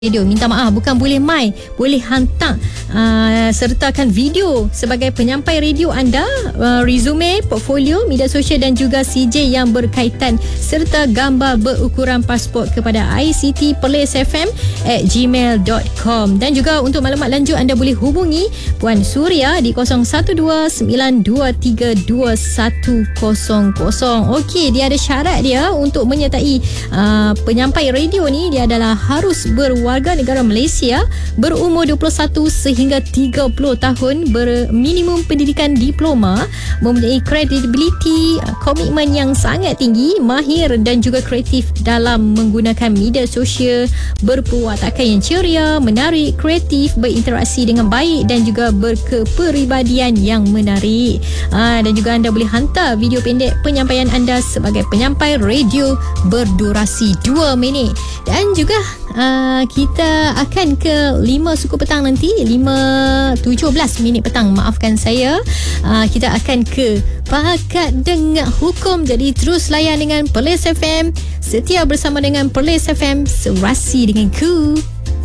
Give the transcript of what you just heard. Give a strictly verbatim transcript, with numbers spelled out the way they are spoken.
Radio. Minta maaf, bukan boleh mai, boleh hantar uh, sertakan video sebagai penyampai radio anda, uh, resume, portfolio, media sosial dan juga C J yang berkaitan serta gambar berukuran pasport kepada I C T perlis f m at gmail dot com. Dan juga untuk maklumat lanjut anda boleh hubungi Puan Suria di kosong satu dua sembilan dua tiga dua satu kosong kosong. Okey, dia ada syarat dia untuk menyertai uh, penyampai radio ni. Dia adalah harus berwarga warga negara Malaysia, berumur dua puluh satu sehingga tiga puluh tahun, berminimum pendidikan diploma, mempunyai credibility, komitmen yang sangat tinggi, mahir dan juga kreatif dalam menggunakan media sosial, berperwatakan yang ceria, menarik, kreatif, berinteraksi dengan baik dan juga berkepribadian yang menarik. Ha, dan juga anda boleh hantar video pendek penyampaian anda sebagai penyampai radio berdurasi dua minit. Dan juga uh, kita akan ke lima suku petang nanti, lima tujuh belas minit petang, maafkan saya. Uh, kita akan ke Pakat Dengar Hukum. Jadi terus layan dengan Perlis F M, setia bersama dengan Perlis F M, serasi dengan ku.